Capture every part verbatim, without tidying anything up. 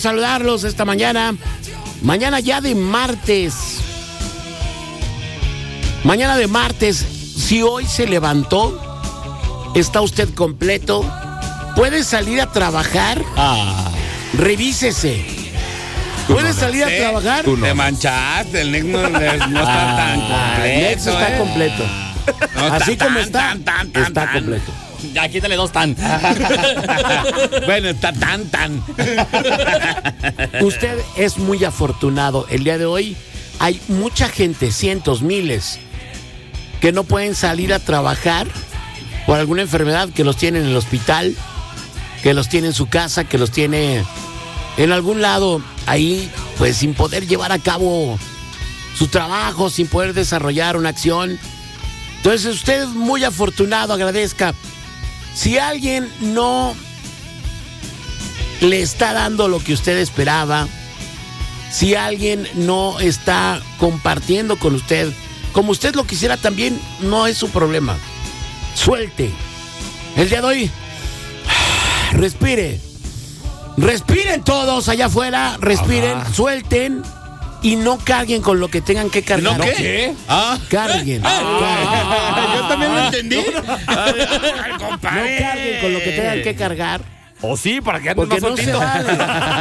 Saludarlos esta mañana, mañana ya de martes, mañana de martes. Si hoy se levantó, está usted completo, puede salir a trabajar, ah. revísese. ¿Puede salir a trabajar? Tú no. Te manchaste, el Nexo no, no está tan completo. El Nexo está eh. completo. No Así está como tan, está, tan, tan, tan, está tan. completo. Ya quítale dos tan. Bueno, está tan, tan. Usted es muy afortunado. El día de hoy hay mucha gente, cientos, miles, que no pueden salir a trabajar por alguna enfermedad, que los tiene en el hospital, que los tiene en su casa, que los tiene en algún lado ahí, pues sin poder llevar a cabo su trabajo, sin poder desarrollar una acción. Entonces usted es muy afortunado, agradezca. Si alguien no le está dando lo que usted esperaba, si alguien no está compartiendo con usted como usted lo quisiera también, no es su problema. Suelte. El día de hoy, respire. Respiren todos allá afuera, respiren, Ajá. suelten y no carguen con lo que tengan que cargar. ¿No qué? ¿Ah? Carguen. Ah, carguen. Yo también lo entendí. No carguen con lo que tengan que cargar. O sí, para que anden Porque más no se vale.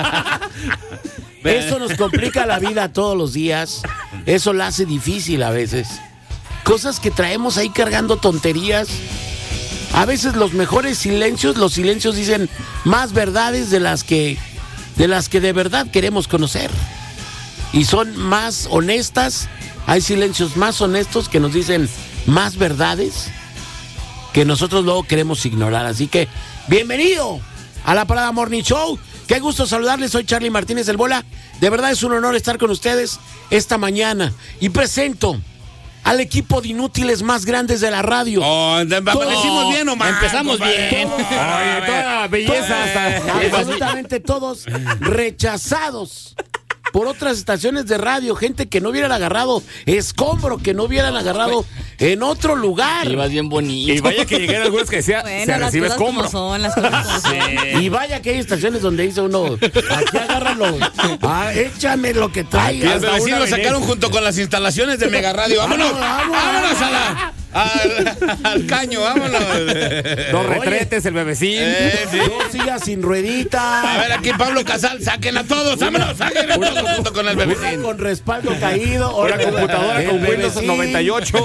Eso nos complica la vida todos los días. Eso la hace difícil a veces. Cosas que traemos ahí cargando tonterías. A veces los mejores silencios, los silencios dicen más verdades de las que de las que de verdad queremos conocer. Y son más honestas. Hay silencios más honestos que nos dicen más verdades que nosotros luego queremos ignorar. Así que, bienvenido a la Parada Morning Show. Qué gusto saludarles, soy Charlie Martínez del Bola. De verdad es un honor estar con ustedes esta mañana. Y presento al equipo de inútiles más grandes de la radio. Oh, ¿Amanecimos bien o mal? Empezamos bien. Todos, Oye, toda belleza. Hasta... absolutamente todos rechazados por otras estaciones de radio, gente que no hubieran agarrado escombro, que no hubieran agarrado en otro lugar. Y vas bien bonito. Y vaya que llegué a algunos que decía, bueno, se las recibe cosas escombro. como son, las cosas como son. Sí. Y vaya que hay estaciones donde dice uno, aquí agárralo, ah, échame lo que traigas. Hasta así lo sacaron junto con las instalaciones de Mega Radio. ¡Vámonos! ¡Vámonos, vámonos a la... Al, al caño, vámonos! Dos retretes, el bebecín. Eh, sí. Dos sillas sin ruedita. A ver, aquí Pablo Casal, saquen a todos, vámonos, saquen a todos junto con el bebecín. Con respaldo caído. Una computadora con Windows noventa y ocho.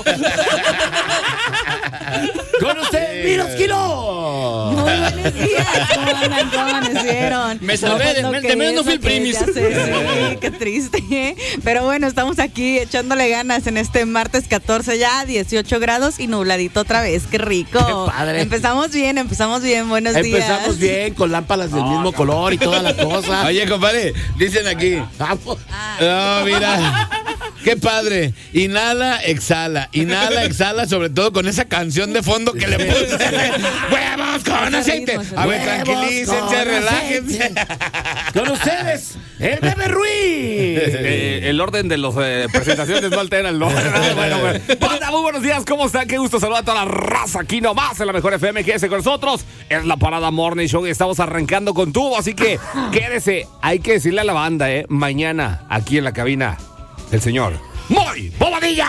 Con usted, Miros Kilo. Muy buenos días, ¿cómo andan? ¿Cómo amanecieron? Me salvé, de, pues, de menos no fui el que primis. ya sé, sí, qué triste, ¿eh? Pero bueno, estamos aquí echándole ganas en este martes catorce ya, dieciocho grados y nubladito otra vez, qué rico. Qué padre. Empezamos bien, empezamos bien, buenos días. Empezamos bien, con lámparas del mismo color y toda la cosa. Oye, compadre, dicen aquí. Vamos. No, mira. Qué padre. Inhala, exhala. Inhala, exhala, sobre todo con esa canción de fondo que le puse. ¡Huevos con aceite! A ver, tranquilícense, relájense. Con ustedes, el Bebe Ruiz. Eh, el orden de las eh, presentaciones no altera el orden. Bueno, bueno. Banda, muy buenos días, ¿cómo están? Qué gusto saludar a toda la raza aquí nomás en la mejor F M. Quédese con nosotros. Es la Parada Morning Show y estamos arrancando con tubo, así que quédese. Hay que decirle a la banda, ¿eh? Mañana, aquí en la cabina, el señor Moy Bobadilla.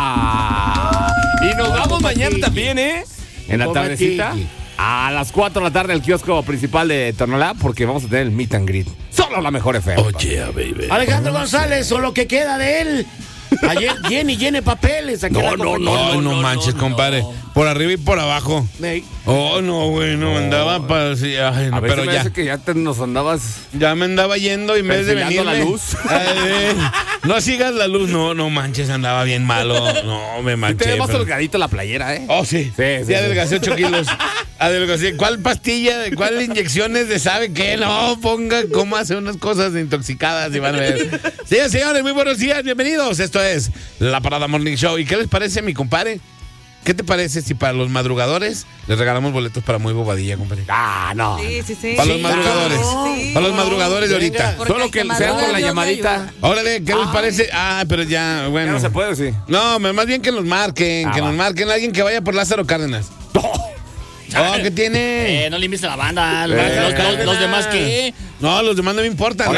Y nos vamos mañana también, ¿eh? En la tardecita. A las cuatro de la tarde en el kiosco principal de Tonalá, porque vamos a tener el meet and greet. Solo la mejor F M. Oh, yeah, baby. Alejandro González, o lo que queda de él. Ayer llene y llene papeles. Aquí No, no, no, no, no manches, compadre. Por arriba y por abajo. Hey. Oh, no, güey, no, andaba para... Sí, ay, no, A veces pero me ya, hace que ya te nos andabas ya me andaba yendo y en vez de venir persiguiendo la luz. no sigas la luz, no, no manches, andaba bien malo. No, me Y manché. te ve más pero- holgadito la playera, ¿eh? Oh, sí. Sí, Sí, sí, adelgacé ocho kilos. Adelgacé. ¿Cuál pastilla? ¿Cuál inyecciones de sabe qué? No, ponga cómo hace unas cosas intoxicadas y van a ver. Sí, señores, muy buenos días, bienvenidos. Esto es La Parada Morning Show. ¿Y qué les parece, mi compadre? ¿Qué te parece si para los madrugadores les regalamos boletos para Muy Bobadilla, compadre? Ah, no. Sí, sí, sí. Para los Sí, madrugadores. sí. Para los madrugadores de ahorita. Porque Solo hay que madrugar, sea con la Dios me llamadita. ayuda. Órale, ¿qué les parece? Ah, pero ya, Ya bueno. no se puede, sí. No, más bien que nos marquen, Ah, que va. nos marquen alguien que vaya por Lázaro Cárdenas. Oh, ¿qué tiene? Eh, no le invites a la banda. Los, Eh, los- los- los demás, ¿qué? No, los demás no me importan.